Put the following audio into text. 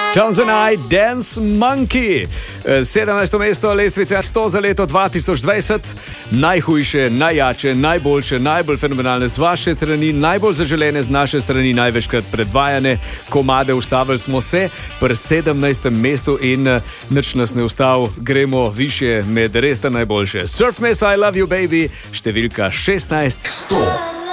Tanzanite Dance Monkey. 17. mesto lestvice 100 za leto 2020. Najhujše, najjače, najboljše, najbolj fenomenalne z vaše strani, najbolj zaželene z naše strani, največkrat predvajane komade. Ustavili smo se pri 17. mestu in nič nas ne ustav. Gremo više med res najboljše. Surf Mess, I Love You Baby, številka 16. 100.